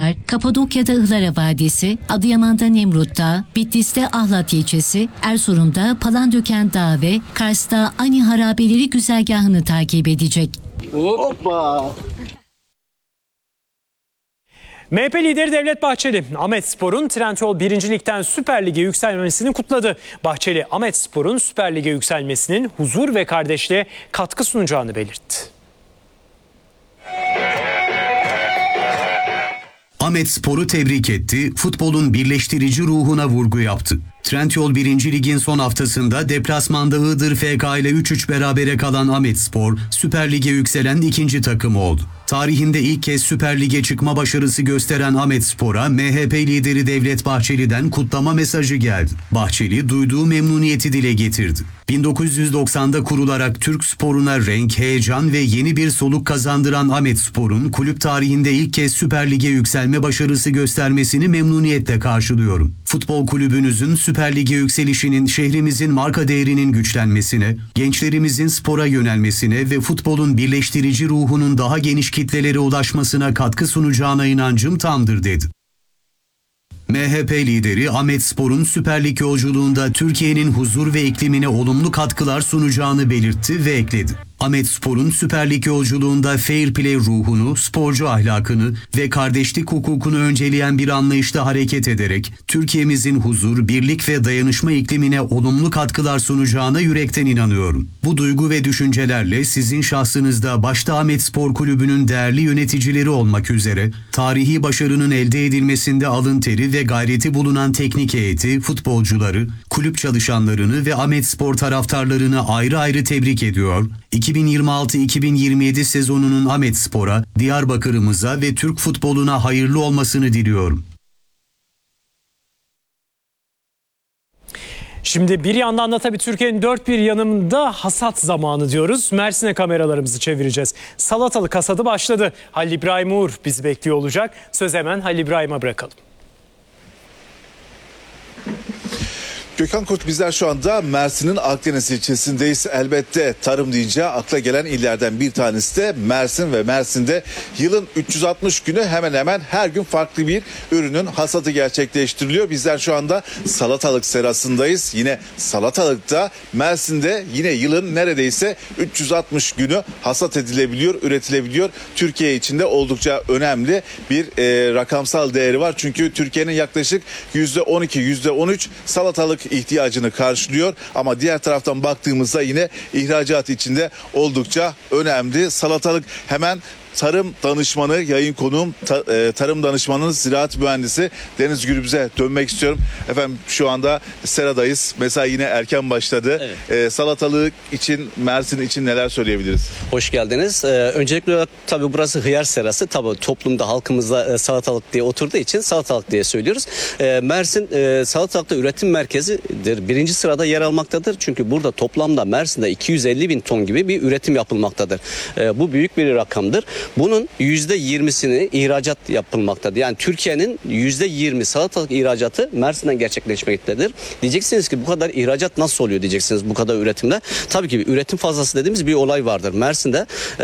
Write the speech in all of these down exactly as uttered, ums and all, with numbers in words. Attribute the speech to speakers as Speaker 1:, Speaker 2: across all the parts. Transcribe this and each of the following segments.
Speaker 1: Dağlar, Kapadokya'da Ihlara Vadisi, Adıyaman'da Nemrut Dağı, Bitlis'te Ahlat ilçesi, Erzurum'da Palandöken Dağı ve Kars'ta Ani Harabeleri güzergahını takip edecek.
Speaker 2: Hoppa!
Speaker 3: M H P lideri Devlet Bahçeli, Ahmetspor'un Trendyol birinci Lig'den Süper Lig'e yükselmesini kutladı. Bahçeli, Ahmetspor'un Süper Lig'e yükselmesinin huzur ve kardeşliğe katkı sunacağını belirtti.
Speaker 4: Ahmetspor'u tebrik etti, futbolun birleştirici ruhuna vurgu yaptı. Trendyol birinci Lig'in son haftasında deplasmanda Iğdır F K ile üç üç berabere kalan Ahmetspor, Süper Lig'e yükselen ikinci takım oldu. Tarihinde ilk kez Süper Lig'e çıkma başarısı gösteren Ahmetspor'a M H P lideri Devlet Bahçeli'den kutlama mesajı geldi. Bahçeli duyduğu memnuniyeti dile getirdi. bin dokuz yüz doksanda kurularak Türk sporuna renk, heyecan ve yeni bir soluk kazandıran Ahmetspor'un kulüp tarihinde ilk kez Süper Lig'e yükselme başarısı göstermesini memnuniyetle karşılıyorum. Futbol kulübünüzün Süper Lig'e yükselişinin şehrimizin marka değerinin güçlenmesine, gençlerimizin spora yönelmesine ve futbolun birleştirici ruhunun daha geniş kitlelere ulaşmasına katkı sunacağına inancım tamdır dedi. M H P lideri Ahmetspor'un Süper Lig yolculuğunda Türkiye'nin huzur ve iklimine olumlu katkılar sunacağını belirtti ve ekledi. Ahmetspor'un Süper Lig yolculuğunda fair play ruhunu, sporcu ahlakını ve kardeşlik hukukunu önceleyen bir anlayışla hareket ederek Türkiye'mizin huzur, birlik ve dayanışma iklimine olumlu katkılar sunacağına yürekten inanıyorum. Bu duygu ve düşüncelerle sizin şahsınızda başta Ahmetspor Kulübü'nün değerli yöneticileri olmak üzere tarihi başarının elde edilmesinde alın teri ve gayreti bulunan teknik heyeti, futbolcuları, kulüp çalışanlarını ve Ahmetspor taraftarlarını ayrı ayrı tebrik ediyor. iki bin yirmi altı iki bin yirmi yedi sezonunun Ahmetspor'a, Diyarbakır'ımıza ve Türk futboluna hayırlı olmasını diliyorum.
Speaker 3: Şimdi bir yandan da tabii Türkiye'nin dört bir yanında hasat zamanı diyoruz. Mersin'e kameralarımızı çevireceğiz. Salatalık hasadı başladı. Halil İbrahim Uğur bizi bekliyor olacak. Söz hemen Halil İbrahim'e bırakalım.
Speaker 2: Gökhan Kurt, bizler şu anda Mersin'in Akdeniz ilçesindeyiz. Elbette tarım deyince akla gelen illerden bir tanesi de Mersin ve Mersin'de yılın üç yüz altmış günü hemen hemen her gün farklı bir ürünün hasadı gerçekleştiriliyor. Bizler şu anda salatalık serasındayız. Yine salatalıkta Mersin'de yine yılın neredeyse üç yüz altmış günü hasat edilebiliyor, üretilebiliyor. Türkiye için de oldukça önemli bir e, rakamsal değeri var. Çünkü Türkiye'nin yaklaşık yüzde on iki yüzde on üç salatalık ihtiyacını karşılıyor, ama diğer taraftan baktığımızda yine ihracat içinde oldukça önemli. Salatalık hemen tarım danışmanı, yayın konuğum ta, e, tarım danışmanı ziraat mühendisi Deniz Gürbüz'e dönmek istiyorum. Efendim şu anda seradayız. Mesai yine erken başladı. Evet. E, salatalık için, Mersin için neler söyleyebiliriz?
Speaker 5: Hoş geldiniz. Ee, öncelikle olarak tabii burası hıyar serası. Tabii toplumda, halkımızda e, salatalık diye oturduğu için salatalık diye söylüyoruz. E, Mersin e, salatalıkta üretim merkezidir. Birinci sırada yer almaktadır. Çünkü burada toplamda Mersin'de iki yüz elli bin ton gibi bir üretim yapılmaktadır. E, bu büyük bir rakamdır. Bunun yüzde yirmisini ihracat yapılmaktadır. Yani Türkiye'nin yüzde yirmi salatalık ihracatı Mersin'den gerçekleşmektedir. Diyeceksiniz ki bu kadar ihracat nasıl oluyor diyeceksiniz bu kadar üretimde. Tabii ki üretim fazlası dediğimiz bir olay vardır. Mersin'de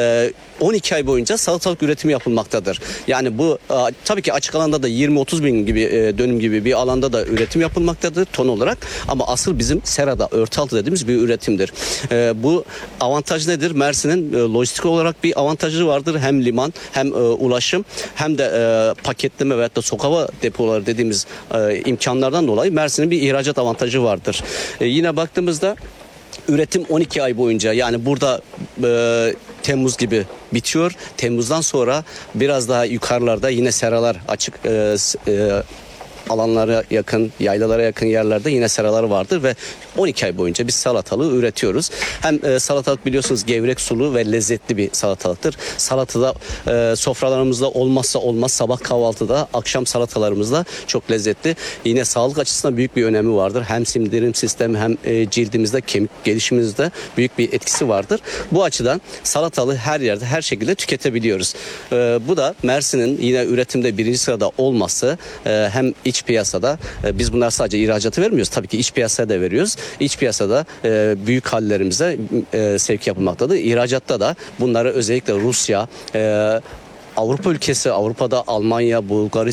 Speaker 5: on iki ay boyunca salatalık üretimi yapılmaktadır. Yani bu tabii ki açık alanda da yirmi otuz bin gibi dönüm gibi bir alanda da üretim yapılmaktadır ton olarak. Ama asıl bizim serada, örtü altı dediğimiz bir üretimdir. Bu avantaj nedir? Mersin'in lojistik olarak bir avantajı vardır. Hem liman, hem e, ulaşım, hem de e, paketleme veyahut da sokava depoları dediğimiz e, imkanlardan dolayı Mersin'in bir ihracat avantajı vardır. E, yine baktığımızda üretim on iki ay boyunca, yani burada e, Temmuz gibi bitiyor. Temmuz'dan sonra biraz daha yukarılarda yine seralar açık e, e, alanlara yakın, yaylalara yakın yerlerde yine seralar vardır ve on iki ay boyunca biz salatalığı üretiyoruz. Hem e, salatalık biliyorsunuz gevrek sulu ve lezzetli bir salatalıktır. Salatada e, sofralarımızda olmazsa olmaz, sabah kahvaltıda, akşam salatalarımızda çok lezzetli. Yine sağlık açısından büyük bir önemi vardır. Hem sindirim sistemi hem e, cildimizde, kemik gelişimimizde büyük bir etkisi vardır. Bu açıdan salatalığı her yerde, her şekilde tüketebiliyoruz. E, bu da Mersin'in yine üretimde birinci sırada olması, e, hem iç piyasada, e, biz bunlar sadece ihracatı vermiyoruz. Tabii ki iç piyasaya da veriyoruz. İç piyasada e, büyük hallerimize e, sevk yapılmaktadır. İhracatta da bunları özellikle Rusya, e, Avrupa ülkesi, Avrupa'da Almanya, Bulgaristan,